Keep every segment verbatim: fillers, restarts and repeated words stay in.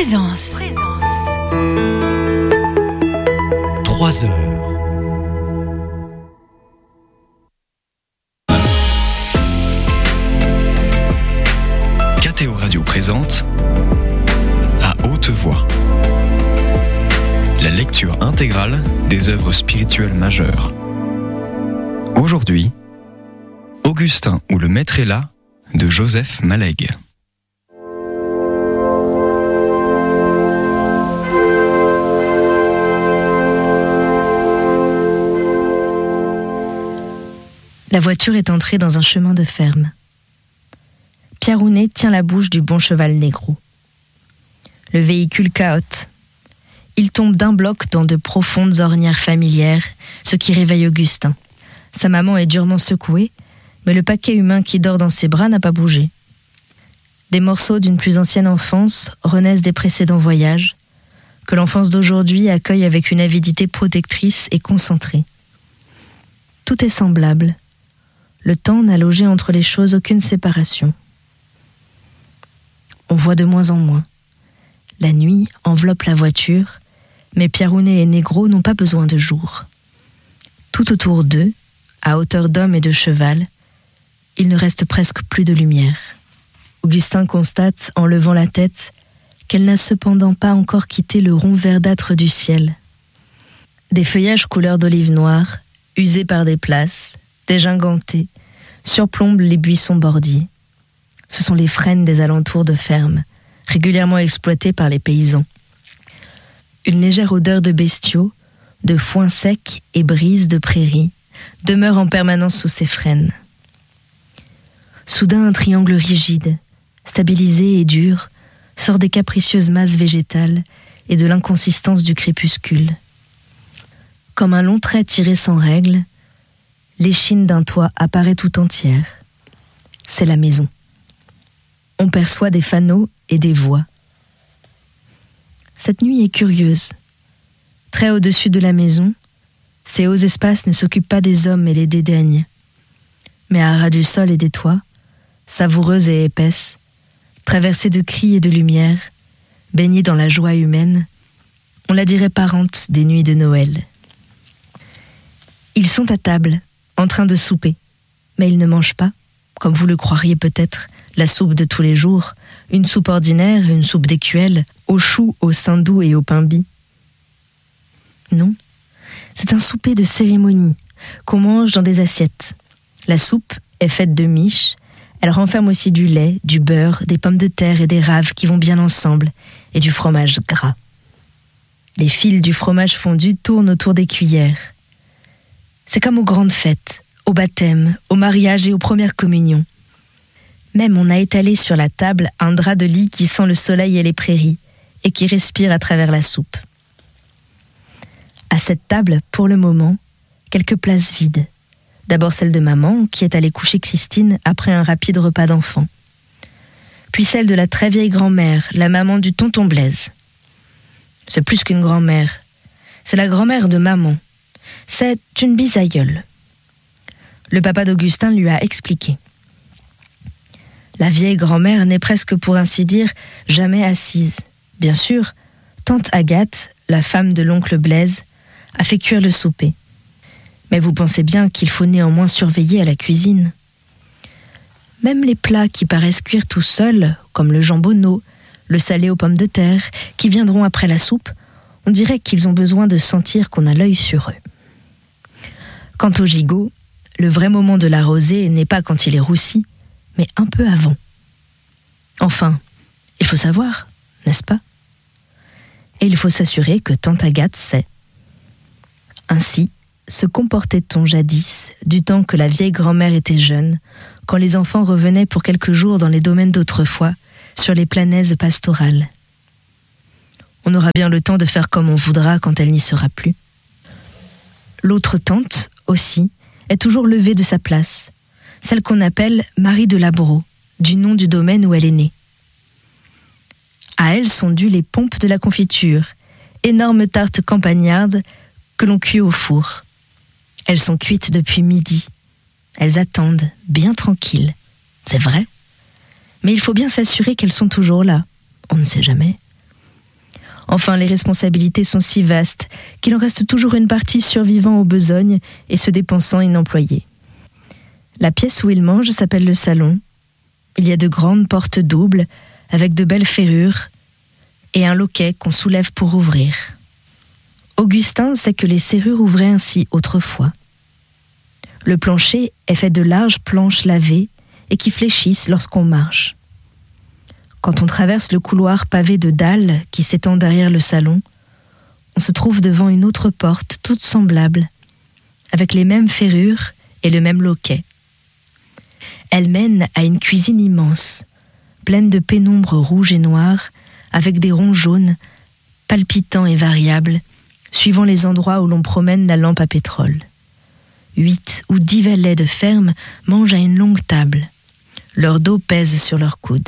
Présence. Trois heures. K T O Radio présente À haute voix la lecture intégrale des œuvres spirituelles majeures. Aujourd'hui, Augustin ou le Maître est là de Joseph Maleg. La voiture est entrée dans un chemin de ferme. Pierre Rounet tient la bouche du bon cheval négro. Le véhicule cahote. Il tombe d'un bloc dans de profondes ornières familières, ce qui réveille Augustin. Sa maman est durement secouée, mais le paquet humain qui dort dans ses bras n'a pas bougé. Des morceaux d'une plus ancienne enfance renaissent des précédents voyages, que l'enfance d'aujourd'hui accueille avec une avidité protectrice et concentrée. Tout est semblable. Le temps n'a logé entre les choses aucune séparation. On voit de moins en moins. La nuit enveloppe la voiture, mais Pierre Rounet et Négro n'ont pas besoin de jour. Tout autour d'eux, à hauteur d'homme et de cheval, il ne reste presque plus de lumière. Augustin constate, en levant la tête, qu'elle n'a cependant pas encore quitté le rond verdâtre du ciel. Des feuillages couleur d'olive noire, usés par des places, dégingandés, surplombent les buissons bordiers. Ce sont les frênes des alentours de fermes, régulièrement exploités par les paysans. Une légère odeur de bestiaux, de foin sec et brise de prairie, demeure en permanence sous ces frênes. Soudain, un triangle rigide, stabilisé et dur, sort des capricieuses masses végétales et de l'inconsistance du crépuscule. Comme un long trait tiré sans règle, l'échine d'un toit apparaît tout entière. C'est la maison. On perçoit des fanaux et des voix. Cette nuit est curieuse. Très au-dessus de la maison, ces hauts espaces ne s'occupent pas des hommes et les dédaignent. Mais à ras du sol et des toits, savoureuses et épaisses, traversées de cris et de lumière, baignées dans la joie humaine, on la dirait parente des nuits de Noël. Ils sont à table, en train de souper, mais ils ne mangent pas, comme vous le croiriez peut-être, la soupe de tous les jours, une soupe ordinaire, une soupe d'écuelle, aux choux, au saindoux et au pain bis. Non, c'est un souper de cérémonie, qu'on mange dans des assiettes. La soupe est faite de miches, elle renferme aussi du lait, du beurre, des pommes de terre et des raves qui vont bien ensemble, et du fromage gras. Les fils du fromage fondu tournent autour des cuillères. C'est comme aux grandes fêtes, au baptême, au mariage et aux premières communions. Même on a étalé sur la table un drap de lit qui sent le soleil et les prairies, et qui respire à travers la soupe. À cette table, pour le moment, quelques places vides. D'abord celle de maman, qui est allée coucher Christine après un rapide repas d'enfants. Puis celle de la très vieille grand-mère, la maman du tonton Blaise. C'est plus qu'une grand-mère. C'est la grand-mère de maman. C'est une bisaïeule. Le papa d'Augustin lui a expliqué. La vieille grand-mère n'est presque, pour ainsi dire, jamais assise. Bien sûr, tante Agathe, la femme de l'oncle Blaise, a fait cuire le souper. Mais vous pensez bien qu'il faut néanmoins surveiller à la cuisine. Même les plats qui paraissent cuire tout seuls, comme le jambonneau, le salé aux pommes de terre, qui viendront après la soupe, on dirait qu'ils ont besoin de sentir qu'on a l'œil sur eux. Quant au gigot, le vrai moment de l'arroser n'est pas quand il est roussi, mais un peu avant. Enfin, il faut savoir, n'est-ce pas ? Et il faut s'assurer que tante Agathe sait. Ainsi se comportait-on jadis, du temps que la vieille grand-mère était jeune, quand les enfants revenaient pour quelques jours dans les domaines d'autrefois, sur les planèzes pastorales. On aura bien le temps de faire comme on voudra quand elle n'y sera plus. L'autre tante, aussi, est toujours levée de sa place, celle qu'on appelle Marie de Labro, du nom du domaine où elle est née. À elle sont dues les pompes de la confiture, énormes tartes campagnardes que l'on cuit au four. Elles sont cuites depuis midi. Elles attendent, bien tranquilles. C'est vrai. Mais il faut bien s'assurer qu'elles sont toujours là. On ne sait jamais. Enfin, les responsabilités sont si vastes qu'il en reste toujours une partie survivant aux besognes et se dépensant inemployée. La pièce où il mange s'appelle le salon. Il y a de grandes portes doubles avec de belles ferrures et un loquet qu'on soulève pour ouvrir. Augustin sait que les serrures ouvraient ainsi autrefois. Le plancher est fait de larges planches lavées et qui fléchissent lorsqu'on marche. Quand on traverse le couloir pavé de dalles qui s'étend derrière le salon, on se trouve devant une autre porte toute semblable, avec les mêmes ferrures et le même loquet. Elle mène à une cuisine immense, pleine de pénombre rouge et noire, avec des ronds jaunes, palpitants et variables, suivant les endroits où l'on promène la lampe à pétrole. Huit ou dix valets de ferme mangent à une longue table. Leur dos pèse sur leurs coudes.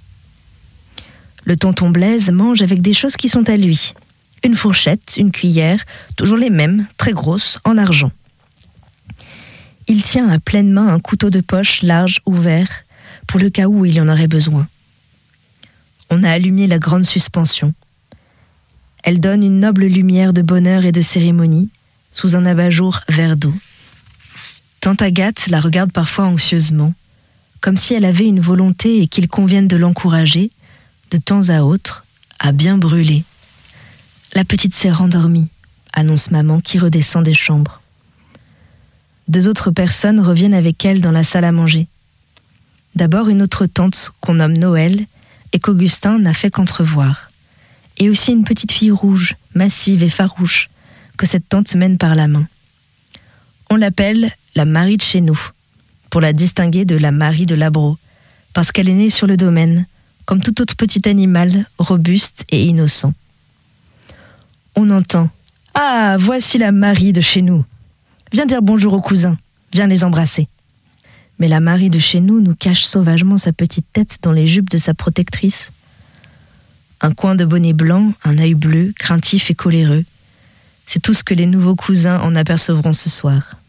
Le tonton Blaise mange avec des choses qui sont à lui. Une fourchette, une cuillère, toujours les mêmes, très grosses, en argent. Il tient à pleine main un couteau de poche large, ouvert, pour le cas où il en aurait besoin. On a allumé la grande suspension. Elle donne une noble lumière de bonheur et de cérémonie, sous un abat-jour vert d'eau. Tante Agathe la regarde parfois anxieusement, comme si elle avait une volonté et qu'il convienne de l'encourager, de temps à autre, à bien brûler. La petite s'est rendormie, annonce maman qui redescend des chambres. Deux autres personnes reviennent avec elle dans la salle à manger. D'abord une autre tante qu'on nomme Noël et qu'Augustin n'a fait qu'entrevoir. Et aussi une petite fille rouge, massive et farouche, que cette tante mène par la main. On l'appelle la Marie de chez nous, pour la distinguer de la Marie de Labro, parce qu'elle est née sur le domaine, comme tout autre petit animal, robuste et innocent. On entend « Ah, voici la Marie de chez nous. Viens dire bonjour aux cousins, viens les embrasser. » Mais la Marie de chez nous nous cache sauvagement sa petite tête dans les jupes de sa protectrice. Un coin de bonnet blanc, un œil bleu, craintif et coléreux. C'est tout ce que les nouveaux cousins en apercevront ce soir.